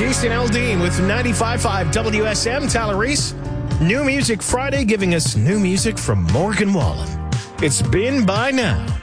Jason Aldean with 95.5 WSM Tyler Reese. New Music Friday, giving us new music from Morgan Wallen. It's Been By Now.